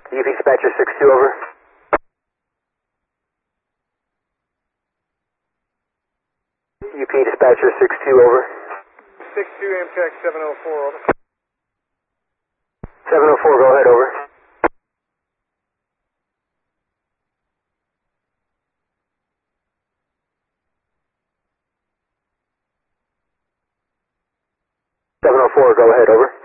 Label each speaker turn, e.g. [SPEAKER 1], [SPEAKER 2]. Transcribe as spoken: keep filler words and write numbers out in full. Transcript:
[SPEAKER 1] U P Dispatcher six two, over. U P Dispatcher six two, over.
[SPEAKER 2] six two Amtrak seven oh four, over.
[SPEAKER 1] seven oh four, go ahead, over. seven oh four, go ahead, over.